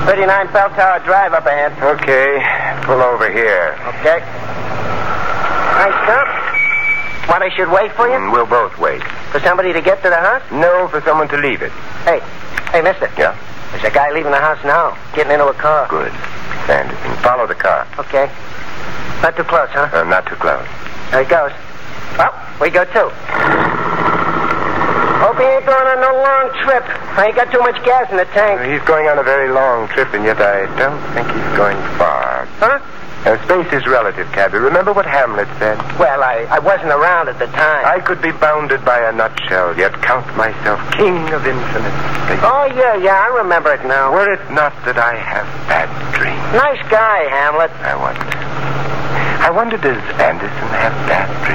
39 Bell Tower Drive up ahead. Okay. Pull over here. Okay. Nice stop. Want I should wait for you? We'll both wait. For somebody to get to the house? No, for someone to leave it. Hey, mister. Yeah? There's a guy leaving the house now, getting into a car. Good. Sanderson, follow the car. Okay. Not too close, huh? Not too close. There he goes. Well, we go too. Hope he ain't going on no long trip. I ain't got too much gas in the tank. He's going on a very long trip, and yet I don't think he's going far. Huh? Space is relative, Cabby. Remember what Hamlet said? Well, I wasn't around at the time. I could be bounded by a nutshell, yet count myself king of infinite space. Oh, yeah, I remember it now. Were it not that I have bad dreams. Nice guy, Hamlet. I wonder, does Anderson have bad dreams?